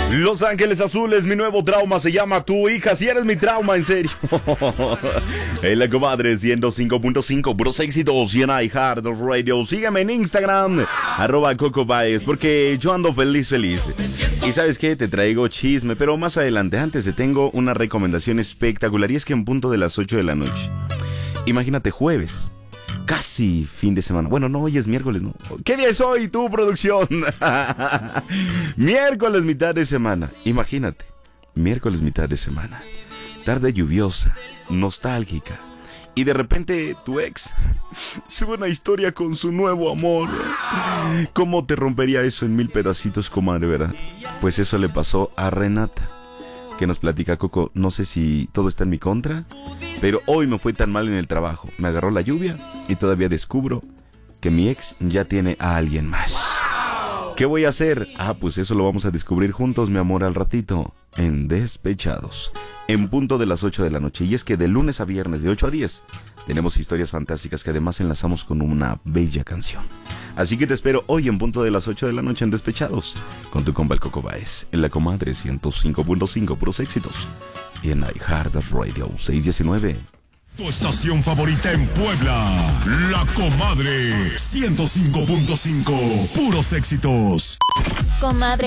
Los Ángeles Azules, mi nuevo trauma se llama Tu hija, si eres mi trauma, en serio. En la comadre 105.5, puros éxitos y en iHeart Radio. Sígueme en Instagram, @CocoBaez, porque yo ando feliz. Y ¿sabes qué? Te traigo chisme, pero más adelante. Antes te tengo una recomendación espectacular, y es que en punto de las 8 de la noche. Imagínate, jueves. Casi fin de semana. Bueno, no, hoy es miércoles, ¿no? ¿Qué día es hoy, tu producción? Miércoles, mitad de semana. Imagínate, miércoles, mitad de semana. Tarde lluviosa, nostálgica. Y de repente tu ex sube una historia con su nuevo amor. ¿Cómo te rompería eso en 1000 pedacitos, comadre, verdad? Pues eso le pasó a Renata, que nos platica Coco. No sé si todo está en mi contra, pero hoy me fue tan mal en el trabajo. Me agarró la lluvia y todavía descubro que mi ex ya tiene a alguien más. ¿Qué voy a hacer? Pues eso lo vamos a descubrir juntos, mi amor, al ratito, en Despechados, en punto de las 8 de la noche. Y es que de lunes a viernes, de 8 a 10, tenemos historias fantásticas que además enlazamos con una bella canción. Así que te espero hoy en punto de las 8 de la noche en Despechados, con tu compa el Coco Baez, en la comadre 105.5, puros éxitos, y en iHeart Radio 619. Tu estación favorita en Puebla, La Comadre 105.5, puros éxitos. Comadre.